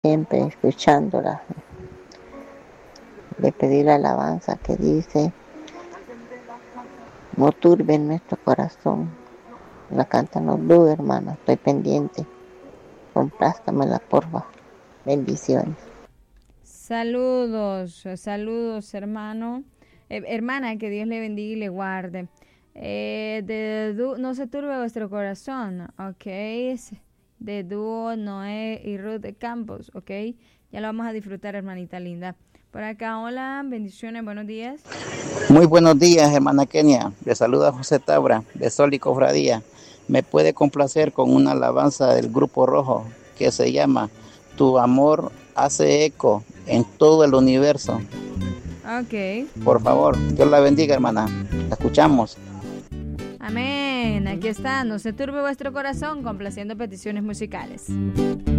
siempre escuchándola. Le pedí la alabanza que dice, no turbe nuestro corazón. La cantan los Blue, hermana, estoy pendiente. Complázcamela, porfa. Bendiciones. Saludos, saludos, hermano. Hermana, que Dios le bendiga y le guarde. No se turbe vuestro corazón, ok. De dúo Noé y Ruth de Campos, ok. Ya lo vamos a disfrutar, hermanita linda. Por acá, hola, bendiciones, buenos días. Muy buenos días, hermana Kenia. Le saluda José Tabra, de Sol y Cofradía. Me puede complacer con una alabanza del Grupo Rojo que se llama Tu amor hace eco en todo el universo. Ok. Por favor, Dios la bendiga, hermana. La escuchamos. Amén. Aquí está. No se turbe vuestro corazón, complaciendo peticiones musicales.